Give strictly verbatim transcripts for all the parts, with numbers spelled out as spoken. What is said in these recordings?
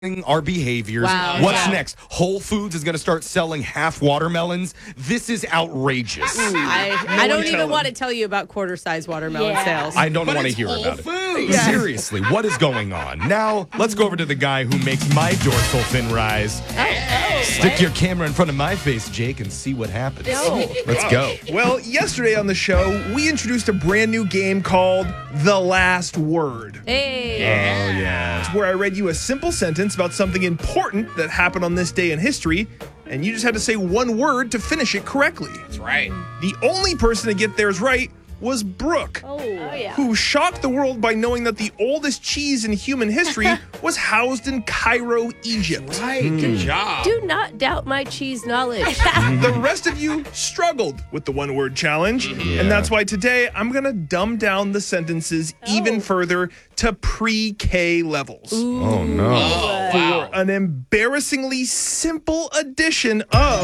our behaviors. Wow. What's Wow. next? Whole Foods is going to start selling half watermelons. This is outrageous. I, I don't even want to tell you about quarter-size watermelon Yeah. sales. I don't But want to it's hear Whole about it. Foods. Yeah. Seriously, what is going on? Now, let's go over to the guy who makes my dorsal fin rise. Stick your camera in front of my face, Jake, and see what happens. No. Let's go. Well, yesterday on the show, we introduced a brand new game called The Last Word, Hey. Oh, yeah. where I read you a simple sentence about something important that happened on this day in history, and you just had to say one word to finish it correctly. That's right. The only person to get theirs right was Brooke, Oh, yeah. who shocked the world by knowing that the oldest cheese in human history was housed in Cairo, Egypt. Right. Good job. Do not doubt my cheese knowledge. The rest of you struggled with the one word challenge. Yeah. And that's why today I'm going to dumb down the sentences even further to pre K levels. Oh, no. Oh, wow. An embarrassingly simple edition of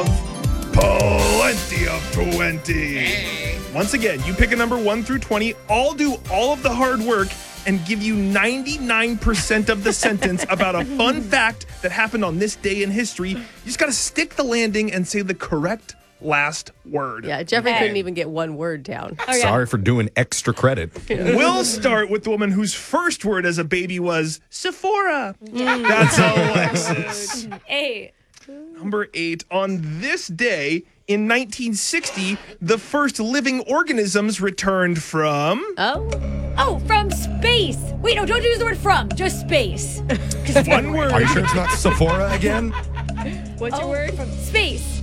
Plenty of twenty. Once again, you pick a number one through twenty. I'll do all of the hard work and give you ninety-nine percent of the sentence about a fun fact that happened on this day in history. You just got to stick the landing and say the correct last word. Yeah, Jeffrey Okay. couldn't even get one word down. Okay. Sorry for doing extra credit. We'll start with the woman whose first word as a baby was Sephora. That's Alexis. Eight. Number eight. On this day in nineteen sixty, the first living organisms returned from. Oh, Oh, from space. Wait, no, don't use the word from. Just space. One word. Are you sure it's not Sephora again? What's your word? From space.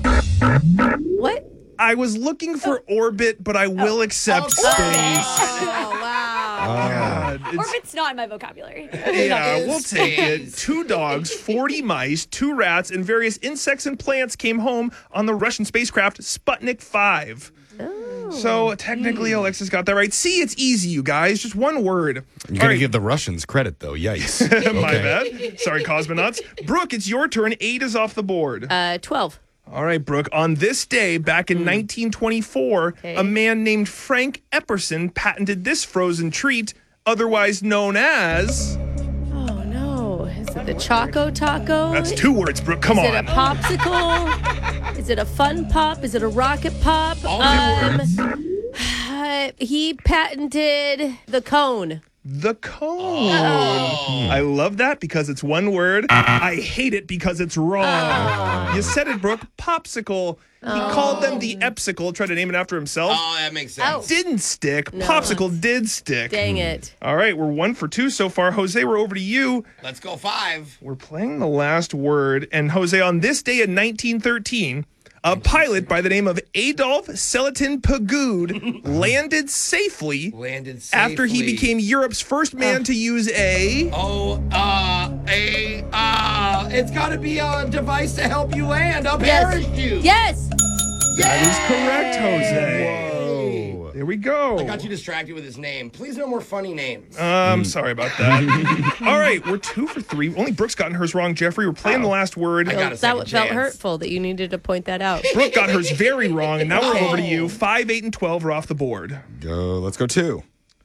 what? I was looking for orbit, but I will accept space. Oh, wow. God, it's- Orbit's not in my vocabulary. yeah, we'll take it. Two dogs, forty mice, two rats, and various insects and plants came home on the Russian spacecraft Sputnik five. So technically, Alexis got that right. See, it's easy, you guys. Just one word. You're All going to right. give the Russians credit, though. Yikes. My Okay. bad. Sorry, cosmonauts. Brooke, it's your turn. Eight is off the board. Uh, twelve. All right, Brooke. On this day, back in nineteen twenty-four, Okay. a man named Frank Epperson patented this frozen treat, otherwise known as. Oh, no. Is it the Choco Taco? That's two words, Brooke. Come Is it a on. popsicle? Is it a fun pop? Is it a rocket pop? All Um, good words. uh, he patented the cone. The cone. I love that because it's one word. I hate it because it's wrong. You said it, Brooke. Popsicle. He called them the Epsicle, tried to name it after himself. Oh, that makes sense. Didn't stick. Popsicle did stick. Dang it. All right, we're one for two so far. Jose, we're over to you. Let's go five. We're playing the last word. And Jose, on this day in nineteen thirteen, a pilot by the name of Adolf Selatin Pagud landed safely Landed safely. after he became Europe's first man to use a. Oh, uh, a, uh, it's got to be a device to help you land. A Yes. parachute. Yes. That is correct, Jose. Whoa. There we go. I got you distracted with his name. Please no more funny names. I'm sorry about that. All right, we're two for three. Only Brooke's gotten hers wrong, Jeffrey. We're playing the last word. I got a that second w- felt chance. hurtful that you needed to point that out. Brooke got hers very wrong, and now we're over to you. Five, eight, and twelve are off the board. Go. Let's go two.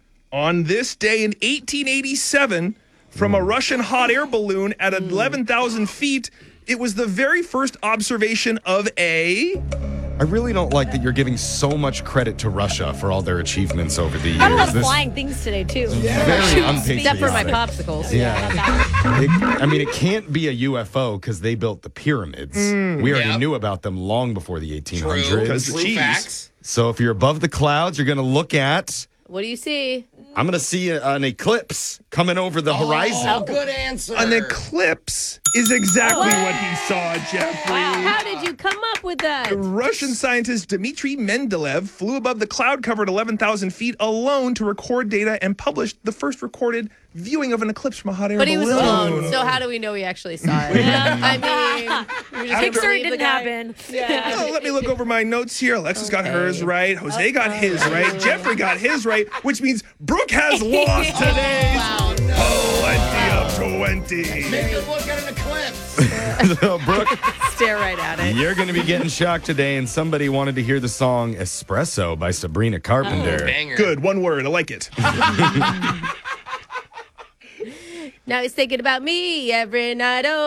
On this day in eighteen eighty-seven, from a Russian hot air balloon at eleven thousand feet, it was the very first observation of a. I really don't like that you're giving so much credit to Russia for all their achievements over the years. I love This- flying things today, too. Very unpatriotic. Except for my popsicles. Yeah. Not that. It- I mean, it can't be a U F O because they built the pyramids. We already Yep. knew about them long before the eighteen True. hundreds. the True cheese. facts. So if you're above the clouds, you're going to look at. What do you see? I'm going to see a, an eclipse coming over the horizon. Oh, good answer. An eclipse is exactly what he saw, Jeffrey. How did you come up with that? Russian scientist Dmitry Mendeleev flew above the cloud-covered eleven thousand feet alone to record data and published the first recorded viewing of an eclipse from a hot air But he was balloon. alone, so how do we know he actually saw it? I mean, we just have to Pixar believe the didn't guy. happen. Oh, let me look over my notes here. Alexis got Okay. hers right. Jose got his right. Jeffrey got his right, which means Brooke has lost today's Wow. Plenty of twenty. Make us look at an eclipse. So, Brooke, Stare right at it. you're going to be getting shocked today, and somebody wanted to hear the song Espresso by Sabrina Carpenter. Banger. Good, one word. I like it. Now he's thinking about me every night. Oh.